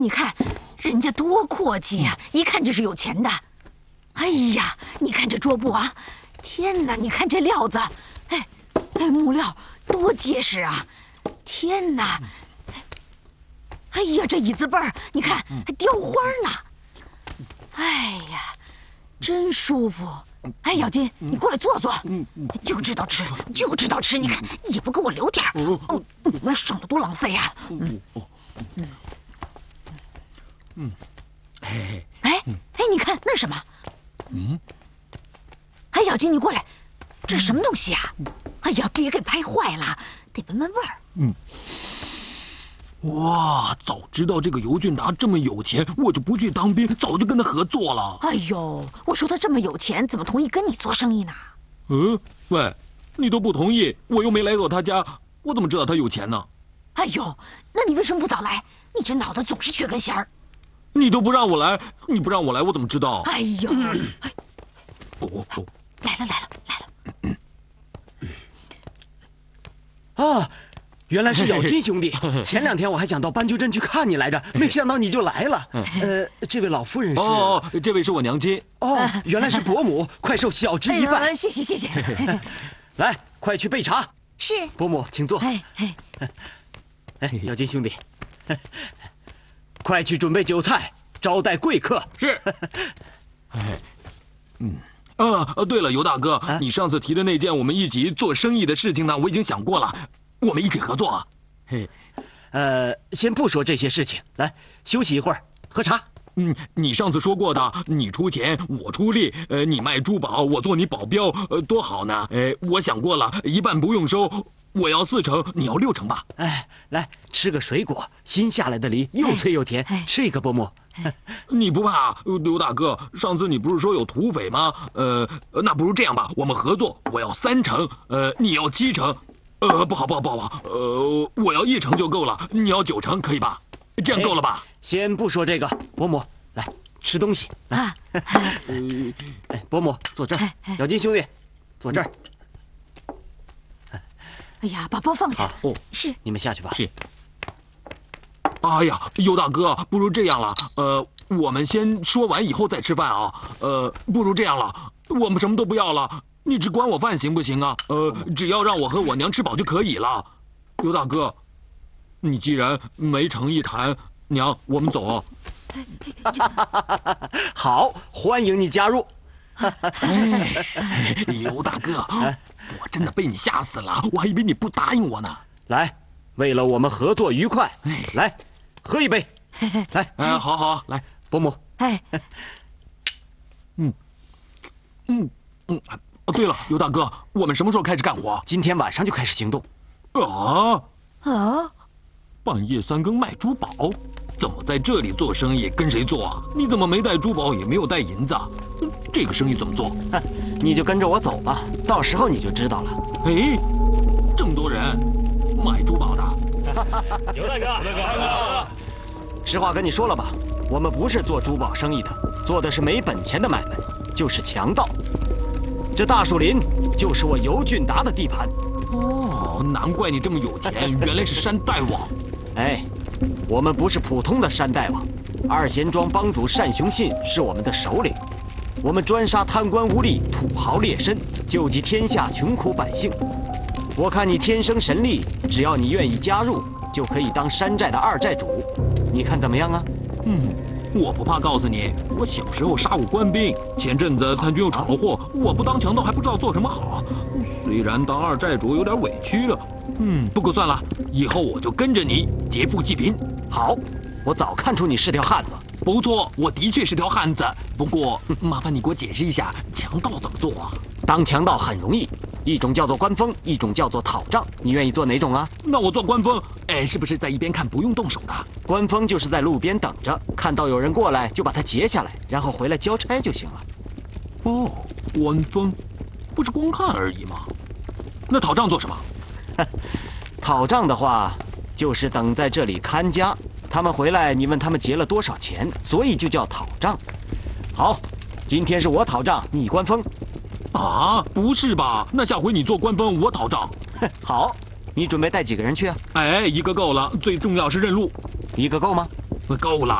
你看人家多阔气呀，一看就是有钱的。哎呀，你看这桌布啊，天哪！你看这料子，木料多结实啊！天哪！哎呀，这椅子背儿，你看还雕花呢。哎呀，真舒服。哎，咬金，你过来坐坐。就知道吃，就知道吃。你看也不给我留点儿，那省得多浪费啊。你看那是什么？哎，咬金，你过来，这是什么东西啊？哎呀，别给拍坏了，得闻闻味儿。 哇，早知道这个尤俊达这么有钱，我就不去当兵，早就跟他合作了。 哎呦，我说他这么有钱，怎么同意跟你做生意呢？ 喂，你都不同意，我又没来过他家，我怎么知道他有钱呢？ 哎呦，那你为什么不早来？你这脑子总是缺根弦儿。 你都不让我来，你不让我来，我怎么知道？ 哎呦，来了。 啊，原来是咬金兄弟。前2天我还想到斑鸠镇去看你来着，没想到你就来了。这位老夫人是？ 这位是我娘亲。 原来是伯母，快受小侄一饭。 谢谢。 来，快去备茶。 是。 伯母，请坐。咬金兄弟，快去准备酒菜，招待贵客。 是。对了，尤大哥，你上次提的那件我们一起做生意的事情呢，我已经想过了，我们一起合作。 先不说这些事情，来休息一会儿，喝茶。 你上次说过的，你出钱，我出力，你卖珠宝，我做你保镖，多好呢。我想过了，一半不用收，我要4成，你要6成吧。 来吃个水果，新下来的梨又脆又甜，吃一个，伯母。 你不怕刘大哥？上次你不是说有土匪吗？那不如这样吧，我们合作，我要3成，你要7成。不好，我要1成就够了，你要9成，可以吧？这样够了吧？ 先不说这个，伯母，来吃东西。来，伯母坐这儿，咬金兄弟坐这儿。 哎呀，把包放下。是。 你们下去吧。 是。哎呀，尤大哥，不如这样了，我们先说完以后再吃饭啊。不如这样了，我们什么都不要了，你只管我饭行不行啊？只要让我和我娘吃饱就可以了。尤大哥，你既然没诚意谈，娘，我们走。 好，欢迎你加入。 尤大哥，我真的被你吓死了，我还以为你不答应我呢。 来，为了我们合作愉快，来喝一杯。来， 好，来， 伯母。 对了，尤大哥，我们什么时候开始干活？ 今天晚上就开始行动。 半夜3更卖珠宝，怎么在这里做生意？跟谁做啊？你怎么没带珠宝，也没有带银子？这个生意怎么做？ 你就跟着我走吧，到时候你就知道了。 这么多人买珠宝的， 尤大哥， 实话跟你说了吧，我们不是做珠宝生意的，做的是没本钱的买卖，就是强盗。这大树林就是我尤俊达的地盘。 难怪你这么有钱，原来是山大王。 我们不是普通的山大王，2贤庄帮主单雄信是我们的首领。我们专杀贪官污吏、土豪劣绅，救济天下穷苦百姓。我看你天生神力，只要你愿意加入，就可以当山寨的2寨主。你看怎么样啊？ 我不怕告诉你，我小时候杀过官兵，前阵子参军又闯了祸，我不当强盗还不知道做什么好。虽然当2寨主有点委屈了，不过算了，以后我就跟着你劫富济贫。 好，我早看出你是条汉子。 不错，我的确是条汉子。不过麻烦你给我解释一下，强盗怎么做啊？ 当强盗很容易，一种叫做官风，一种叫做讨账。你愿意做哪种啊？ 那我做官风。是不是在一边看不用动手的？ 官风就是在路边等着，看到有人过来就把他截下来，然后回来交差就行了。 官风，不是光看而已吗？那讨账做什么？ 讨账的话，就是等在这里看家，他们回来你问他们结了多少钱，所以就叫讨账。好，今天是我讨账，你官风。 不是吧？那下回你做官风，我讨账。 好，你准备带几个人去啊？ 1个够了，最重要是认路。 1个够吗？ 够了。